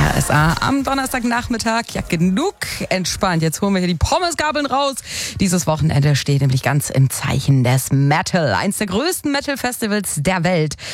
RSA am Donnerstagnachmittag. Ja, genug entspannt. Jetzt holen wir hier die Pommesgabeln raus. Dieses Wochenende steht nämlich ganz im Zeichen des Metal. Eins der größten Metal-Festivals der Welt